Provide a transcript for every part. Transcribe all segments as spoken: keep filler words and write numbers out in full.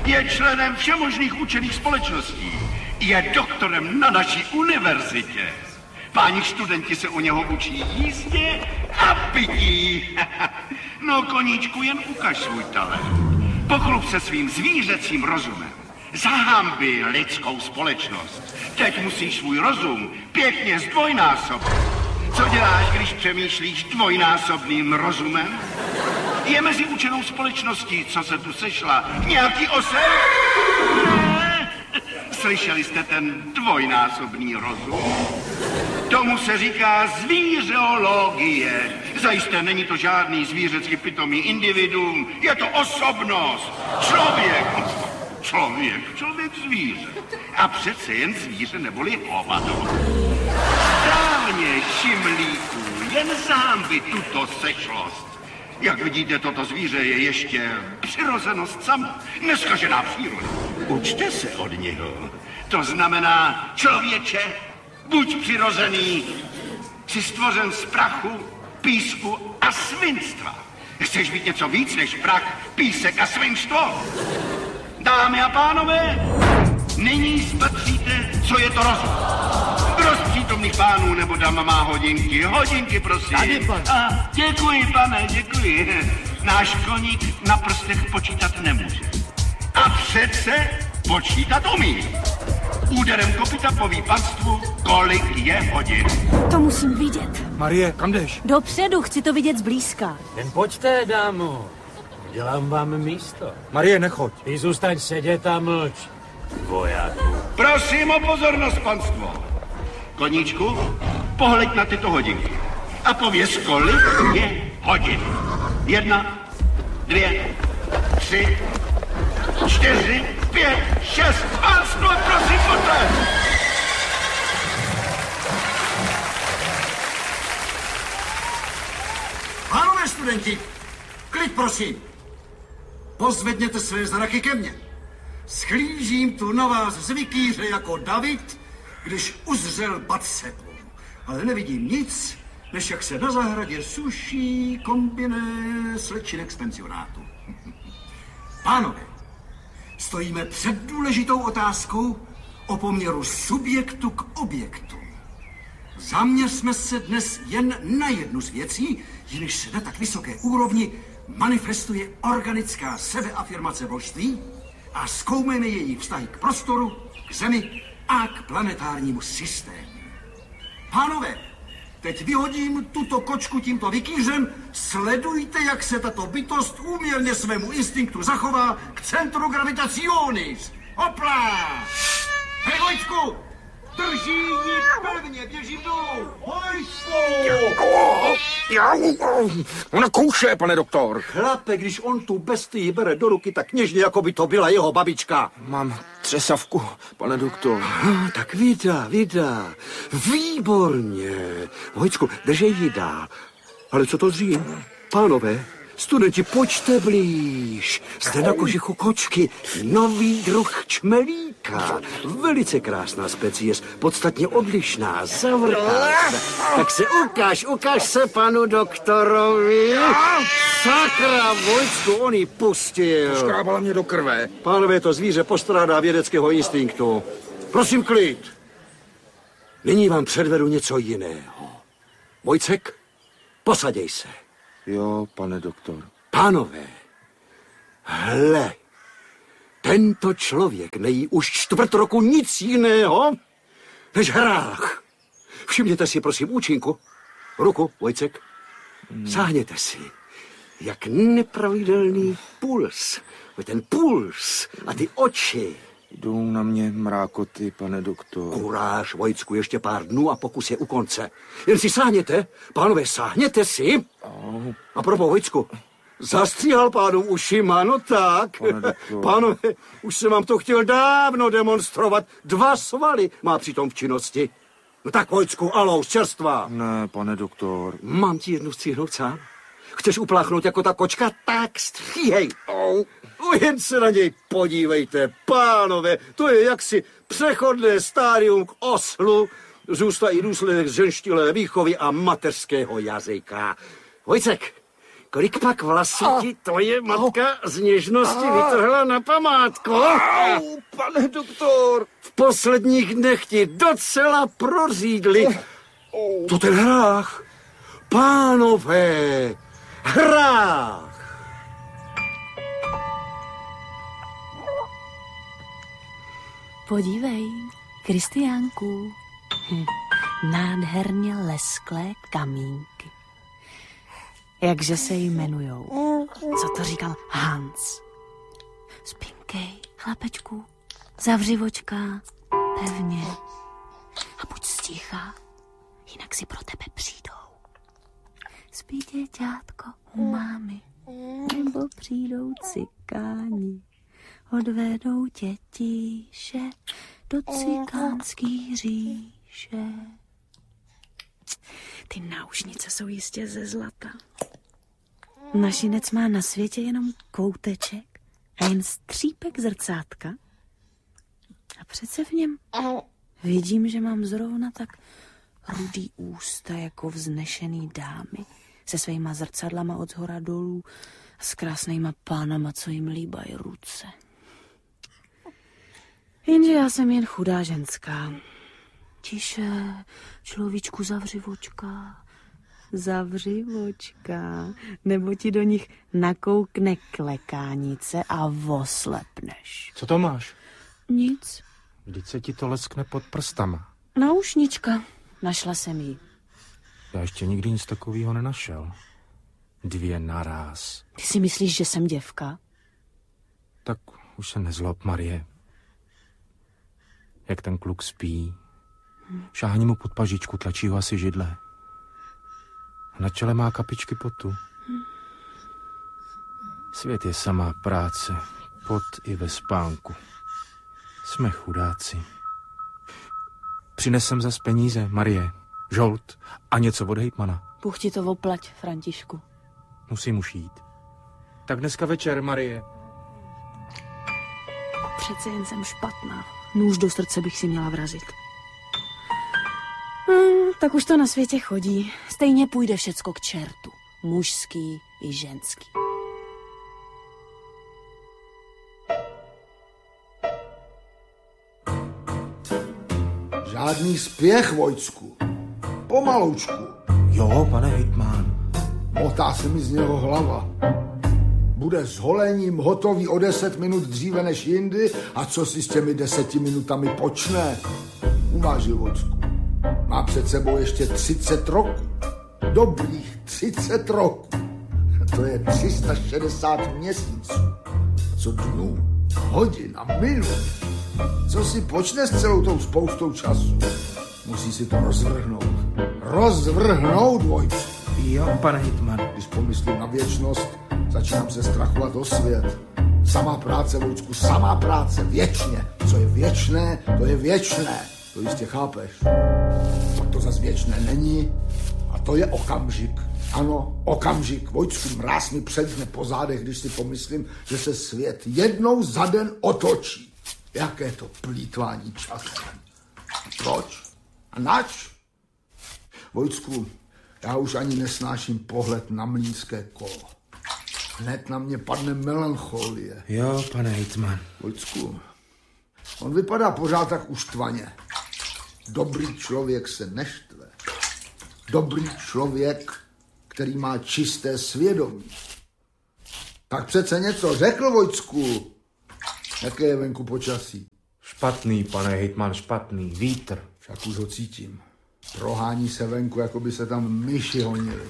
Je členem všemožných učených společností. Je doktorem na naší univerzitě. Páni studenti se u něho učí jízdě a pití. No, koníčku, jen ukaž svůj talent. Pochlup se svým zvířecím rozumem. Zahambi lidskou společnost. Teď musíš svůj rozum pěkně zdvojnásobit. Co děláš, když přemýšlíš dvojnásobným rozumem? Je mezi učenou společností, co se tu sešla, nějaký osel? Ne. Slyšeli jste ten dvojnásobný rozum? Tomu se říká zvířeologie. Zajisté není to žádný zvířecky pitomý individuum, je to osobnost. Člověk. Člověk, člověk zvíře. A přece jen zvíře neboli hovado. Dávně, šimlíků, jen zámby tuto sešlost. Jak vidíte, toto zvíře je ještě přirozenost sama, neskažená příroda. Učte se od něho. To znamená, člověče, buď přirozený, jsi stvořen z prachu, písku a svinstva. Chceš být něco víc než prach, písek a svinstvo? Dámy a pánové, nyní spatříte, co je to rozum. Kdo z přítomných pánů nebo dama má hodinky? Hodinky, prosím. Tady, pan. A, děkuji, pane, děkuji. Náš koník na prstech počítat nemůže. A přece počítat umí. Úderem kopyta poví panstvu, kolik je hodin. To musím vidět. Marie, kam jdeš? Dopředu, chci to vidět zblízka. Jen pojďte, dámo. Dělám vám místo. Marie, nechoď. Ty zůstaň sedět a mlč, vojáku. Prosím o pozornost, panstvo. Koníčku, pohleď na tyto hodinky. A pověz, kolik je hodin. Jedna, dvě, tři, čtyři, pět, šest, panstvo, prosím, poté. Pánové studenti, klid prosím. Pozvedněte své zraky ke mně. Schlížím tu na vás zvykýře jako David, když uzřel Batsebu. Ale nevidím nic, než jak se na zahradě suší kombiné slečinek z pensionátu. Pánové, stojíme před důležitou otázkou o poměru subjektu k objektu. Zaměřme se dnes jen na jednu z věcí, jimiž se na tak vysoké úrovni manifestuje organická sebeafirmace božství a zkoumejme její vztahy k prostoru, k zemi a k planetárnímu systému. Pánové, teď vyhodím tuto kočku tímto vykýřem, sledujte, jak se tato bytost úměrně svému instinktu zachová k centru gravitacionis. Hopla! Hej, Vojtku! Drží ji pevně, běžím dolů! Vojtku! Ona kouše, pane doktor. Chlape, když on tu bestii bere do ruky tak něžně, jako by to byla jeho babička. Mám třesavku, pane doktor. Ah, tak vydá, vydá. Výborně. Vojtku, držej ji dál. Ale co to zří? Pánové, studenti, pojďte blíž. Zde na kožichu kočky nový druh čmelíka. Velice krásná species, podstatně odlišná, zavrtá se. Tak se ukáž, ukáž se panu doktorovi. Sakra, Vojtku, on ji pustil. Škrábala mě do krve. Pánové, to zvíře postrádá vědeckého instinktu. Prosím, klid. Nyní vám předvedu něco jiného. Vojcek, posaděj se. Jo, pane doktor. Pánové, hle, tento člověk nejí už čtvrt roku nic jiného než hrách. Všimněte si, prosím, účinku. Ruku, Vojcek. Hmm. Sáhněte si, jak nepravidelný puls. Ten puls a ty oči. Jdou na mě mrákoty, pane doktor. Kuráž, Vojcku, ještě pár dnů a pokus je u konce. Jen si sáhněte, pánové, sáhněte si. Oh. A propo, Vojcku, zastříhal pánům ušima, no tak. Pánové, už jsem vám to chtěl dávno demonstrovat. Dva svaly má přitom v činnosti. No tak, Vojcku, alou, z čerstva. Ne, pane doktor. Mám ti jednu stříhnout sám? Chceš upláchnout jako ta kočka? Tak stříhej. Oh. Jen se na něj podívejte, pánové, to je jaksi přechodné stádium k oslu, zůstají důsledek ženštilé výchovy a mateřského jazyka. Vojcek, Kolik pak vlasů ti tvoje matka z něžnosti vytrhla na památku? Au, pane doktor. V posledních dnech ti docela prořídli. To ten hrách. Pánové, hrách. Podívej, Kristiánku. Hm, nádherně lesklé kamínky. Jakže se jmenujou? Co to říkal Hans? Spinkej, chlapečku, zavři očka, pevně. A buď sticha, jinak si pro tebe přijdou. Spí děťátko u mámy, nebo přijdou cikáni. Odvedou tě tíše do cikánský říše. Ty náušnice jsou jistě ze zlata. Našinec má na světě jenom kouteček a jen střípek zrcátka. A přece v něm vidím, že mám zrovna tak rudý ústa jako vznešený dámy se svýma zrcadlama od zhora dolů a s krásnýma pánama, co jim líbají ruce. Jenže já jsem jen chudá ženská. Tiše, človíčku, zavři očka. Zavři očka, nebo ti do nich nakoukne klekánice a oslepneš. Co to máš? Nic. Vždyť se ti to leskne pod prstama. Náušnička. Našla jsem ji. Já ještě nikdy nic takového nenašel. Dvě naráz. Ty si myslíš, že jsem děvka? Tak už se nezlob, Marie. Jak ten kluk spí. Šáhni mu pod pažičku, tlačí ho asi židle. A na čele má kapičky potu. Svět je samá práce, pot i ve spánku. Jsme chudáci. Přinesem zas peníze, Marie, žolt a něco od hejtmana. Bůh ti to oplať, Františku. Musím už jít. Tak dneska večer, Marie. Přece jen jsem špatná. Nůž do srdce bych si měla vrazit. Hmm, tak už to na světě chodí. Stejně půjde všecko k čertu. Mužský i ženský. Žádný spěch, Vojtsku. Pomaloučku. Jo, pane hejtman. Motá se mi z něho hlava. Bude s holením hotový o deset minut dříve než jindy a co si s těmi deseti minutami počne? Uvážil Vojtsku. Má před sebou ještě třicet roků. Dobrých třicet roků. To je tři sta šedesát měsíců. Co dnů, hodin a minut. Co si počne s celou tou spoustou času? Musí si to rozvrhnout. Rozvrhnout, Vojtsku. Jo, pane hejtman. Když pomyslím na věčnost, začínám se strachovat o svět. Samá práce, Vojtsku, samá práce, věčně. Co je věčné, to je věčné. To jistě chápeš. Pak to zas věčné není a to je okamžik. Ano, okamžik. Vojtsku, mráz mi předne po zádech, když si pomyslím, že se svět jednou za den otočí. Jaké to plýtvání časem. Proč? A nač? Vojtsku, já už ani nesnáším pohled na mlýnské kolo. Hned na mě padne melancholie. Jo, pane hejtman. Vojtsku, on vypadá pořád tak uštvaně. Dobrý člověk se neštve. Dobrý člověk, který má čisté svědomí. Tak přece něco řekl, Vojtsku. Jaké je venku počasí? Špatný, pane hejtman, špatný. Vítr. Však už ho cítím. Prohání se venku, jako by se tam myši honily.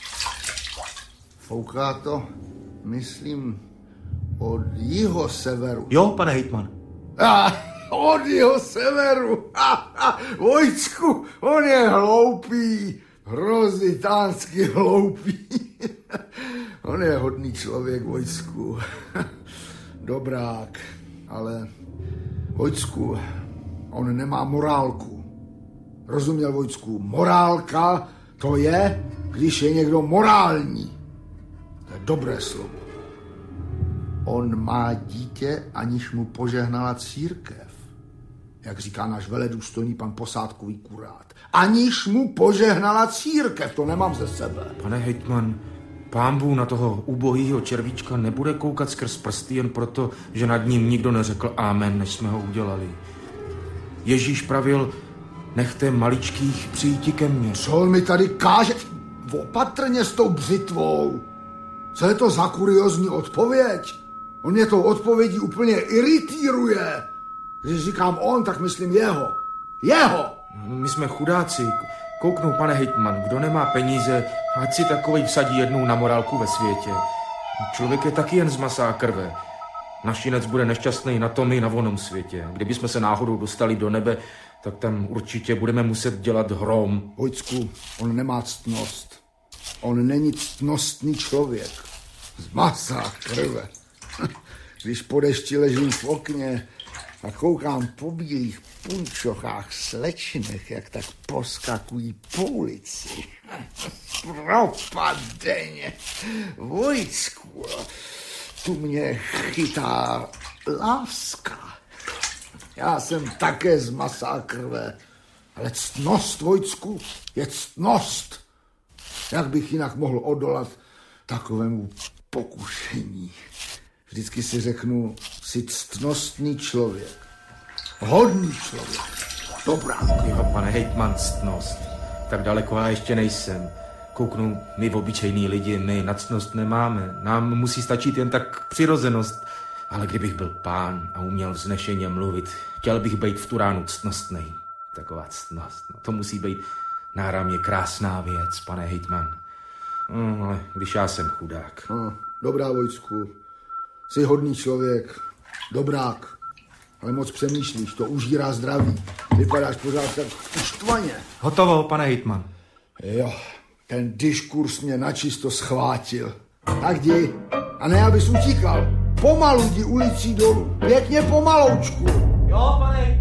Fouká to, myslím, od jiho severu. Jo, pane hejtman. Ah, od jeho severu. Vojtsku, on je hloupý. Hrozitánsky hloupý. On je hodný člověk, Vojtsku. Dobrák, ale Vojtsku, on nemá morálku. Rozuměl, Vojtsku? Morálka to je, když je někdo morální. To je dobré slovo. On má dítě, aniž mu požehnala církev. Jak říká náš veledůstojný pan posádkový kurát. Aniž mu požehnala církev, to nemám ze sebe. Pane hejtman, Pánbůh na toho ubohýho červíčka nebude koukat skrz prsty jen proto, že nad ním nikdo neřekl amen, než jsme ho udělali. Ježíš pravil, nechte maličkých přijít ke mně. Co on mi tady káže? Opatrně s tou břitvou. Co je to za kuriózní odpověď? On mě tou odpovědí úplně iritíruje. Když říkám on, tak myslím jeho. Jeho! My jsme chudáci. Kouknou, pane hejtman, kdo nemá peníze, ať si takovej vsadí jednou na morálku ve světě. Člověk je taky jen z masa a krve. Našinec bude nešťastný na tom i na onom světě. Kdybychom se náhodou dostali do nebe, tak tam určitě budeme muset dělat hrom. Vojtsku, on nemá ctnost. On není ctnostný člověk. Z masa a krve. Když po dešti ležím v okně a koukám po bílých punčochách slečnech, jak tak poskakují po ulici. Propadeně. Vojtsku, tu mě chytá láska. Já jsem také z masa a krve, ale ctnost, Vojtsku, je ctnost. Jak bych jinak mohl odolat takovému pokušení? Vždycky si řeknu, jsi ctnostný člověk. Hodný člověk. Dobrá. Jo, pane hejtman, ctnost. Tak daleko já ještě nejsem. Kouknu, my obyčejní lidi, my na ctnost nemáme. Nám musí stačit jen tak přirozenost. Ale kdybych byl pán a uměl vznešeně mluvit, chtěl bych být v tu ránu ctnostnej. Taková ctnost, no, to musí být náramně krásná věc, pane hejtman. No, ale když já jsem chudák. No, dobrá, Vojtsku. Jsi hodný člověk, dobrák, ale moc přemýšlíš, to užírá zdraví. Vypadáš pořád tak uštvaně. Hotovo, pane hejtman. Jo, ten diskurs mě načisto schvátil. Tak jdi, a ne, abys utíkal. Pomalu jdi ulicí dolů, pěkně pomaloučku. Jo, pane hejtman.